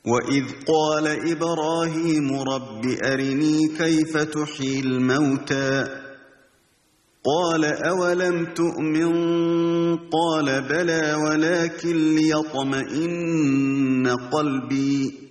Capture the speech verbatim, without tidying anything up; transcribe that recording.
وَإِذْ قَالَ إِبْرَاهِيمُ رَبِّ أَرِنِي كَيْفَ تُحْيِي الْمَوْتَى قَالَ أَوَلَمْ تُؤْمِنْ قَالَ بَلَى وَلَكِنْ لِيَطْمَئِنَّ قَلْبِي